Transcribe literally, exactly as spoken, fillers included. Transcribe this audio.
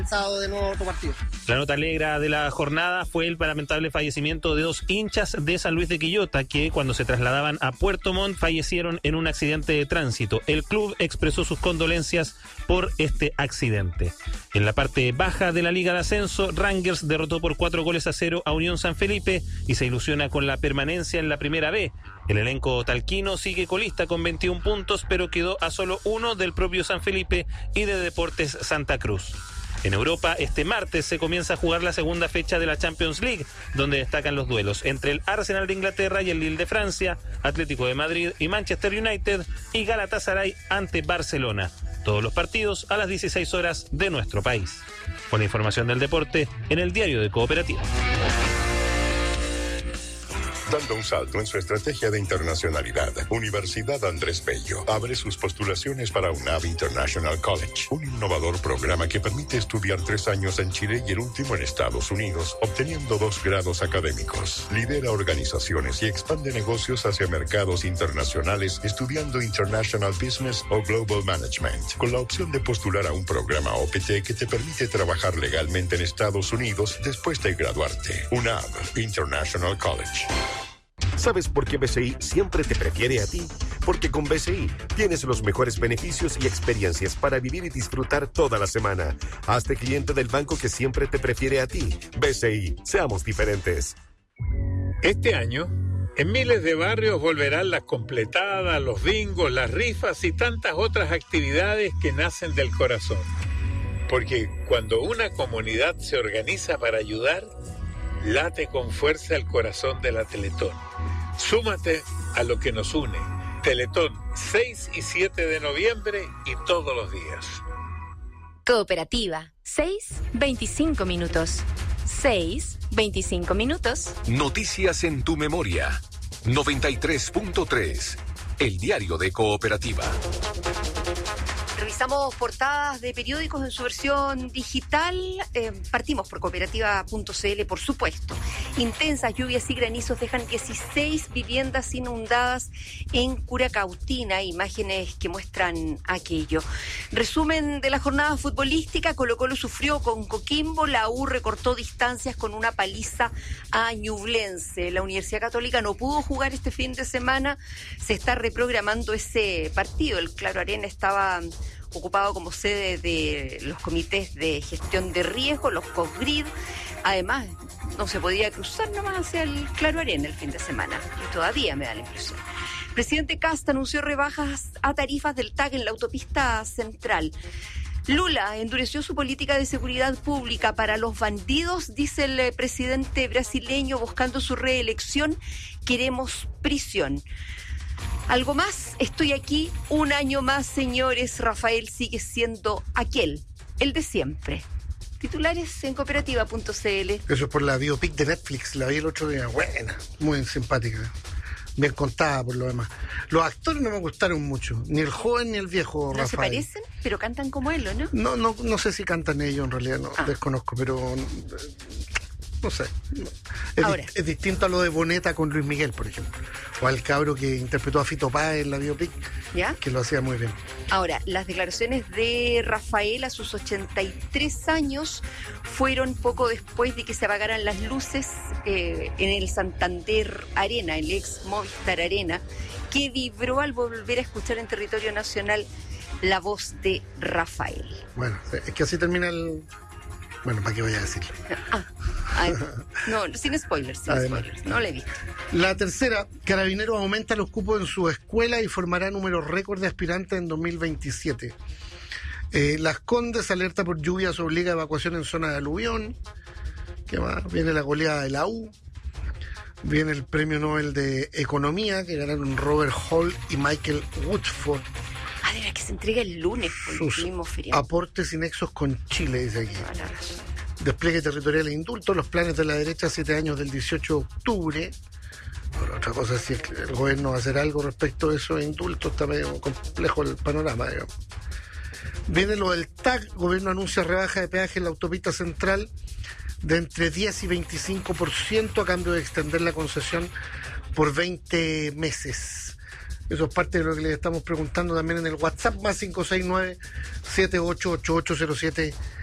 Sábado de nuevo otro partido. La nota negra de la jornada fue el lamentable fallecimiento de dos hinchas de San Luis de Quillota que cuando se trasladaban a Puerto Montt fallecieron en un accidente de tránsito. El club expresó sus condolencias por este accidente. En la parte baja de la Liga de Ascenso, Rangers derrotó por cuatro goles a cero a Unión San Felipe y se ilusiona con la permanencia en la Primera B. El elenco talquino sigue colista con veintiún puntos, pero quedó a solo uno del propio San Felipe y de Deportes Santa Cruz. En Europa, este martes se comienza a jugar la segunda fecha de la Champions League, donde destacan los duelos entre el Arsenal de Inglaterra y el Lille de Francia, Atlético de Madrid y Manchester United y Galatasaray ante Barcelona. Todos los partidos a las dieciséis horas de nuestro país. Con la información del deporte en el Diario de Cooperativa. Dando un salto en su estrategia de internacionalidad, Universidad Andrés Bello abre sus postulaciones para UNAV International College, un innovador programa que permite estudiar tres años en Chile y el último en Estados Unidos, obteniendo dos grados académicos. Lidera organizaciones y expande negocios hacia mercados internacionales estudiando International Business o Global Management, con la opción de postular a un programa O P T que te permite trabajar legalmente en Estados Unidos después de graduarte. UNAV International College. ¿Sabes por qué B C I siempre te prefiere a ti? Porque con B C I tienes los mejores beneficios y experiencias para vivir y disfrutar toda la semana. Hazte cliente del banco que siempre te prefiere a ti. B C I, seamos diferentes. Este año, en miles de barrios volverán las completadas, los bingos, las rifas y tantas otras actividades que nacen del corazón. Porque cuando una comunidad se organiza para ayudar, late con fuerza el corazón de la Teletón. Súmate a lo que nos une. Teletón, seis y siete de noviembre y todos los días. Cooperativa, seis, veinticinco minutos. seis, veinticinco minutos. Noticias en tu memoria. noventa y tres punto tres. El Diario de Cooperativa. Revisamos portadas de periódicos en su versión digital. Eh, partimos por cooperativa punto c l, por supuesto. Intensas lluvias y granizos dejan dieciséis viviendas inundadas en Curacautina. Imágenes que muestran aquello. Resumen de la jornada futbolística. Colo-Colo sufrió con Coquimbo. La U recortó distancias con una paliza a Ñublense. La Universidad Católica no pudo jugar este fin de semana. Se está reprogramando ese partido. El Claro Arena estaba ocupado como sede de los comités de gestión de riesgo, los COSGRID. Además, no se podía cruzar nomás hacia el Claro Arena el fin de semana. Y todavía me da la impresión. Presidente Kast anunció rebajas a tarifas del T A C en la autopista central. Lula endureció su política de seguridad pública para los bandidos, dice el presidente brasileño, buscando su reelección. Queremos prisión. Algo más, estoy aquí un año más, señores. Rafael sigue siendo aquel, el de siempre. Titulares en cooperativa punto c l. Eso es por la biopic de Netflix, la vi el otro día. Buena, muy simpática. Bien contada por lo demás. Los actores no me gustaron mucho, ni el joven ni el viejo ¿No Rafael. se parecen? Pero cantan como él, ¿o no? No, no, no sé si cantan ellos en realidad, no, Ah. desconozco, pero no sé. Es, Ahora. di- es distinto a lo de Boneta con Luis Miguel, por ejemplo. O al cabro que interpretó a Fito Páez en la biopic, ¿Ya? que lo hacía muy bien. Ahora, las declaraciones de Rafael a sus ochenta y tres años fueron poco después de que se apagaran las luces eh, en el Santander Arena, el ex Movistar Arena, que vibró al volver a escuchar en territorio nacional la voz de Rafael. Bueno, es que así termina el... Bueno, ¿para qué voy a decirlo? Ah, ay, no, sin spoilers, sin Además. spoilers, no le he visto. La tercera, Carabineros aumenta los cupos en su escuela y formará números récord de aspirantes en dos mil veintisiete. Eh, Las Condes alerta por lluvias, obliga a evacuación en zona de aluvión. ¿Qué más? Viene la goleada de la U. Viene el premio Nobel de Economía, que ganaron Robert Hall y Michael Woodford. Ah, de verdad que se entrega el lunes, por Sus el mismo feriado. aportes y nexos con Chile, dice aquí. Toda la razón. Despliegue territorial e indulto, los planes de la derecha, siete años del dieciocho de octubre. Bueno, otra cosa es si el, el gobierno va a hacer algo respecto a esos indultos, está medio complejo el panorama, digamos. Viene lo del T A C, gobierno anuncia rebaja de peaje en la autopista central de entre diez y veinticinco por ciento a cambio de extender la concesión por veinte meses. Eso es parte de lo que le estamos preguntando también en el WhatsApp más cinco seis nueve, siete ocho ocho ocho cero siete